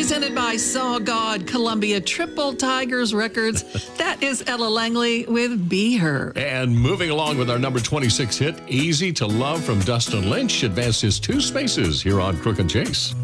Presented by Saw God, Columbia Triple Tigers Records. That is Ella Langley with Be Her. And moving along with our number 26 hit, Easy to Love from Dustin Lynch, advances 2 spaces here on Crook and Chase.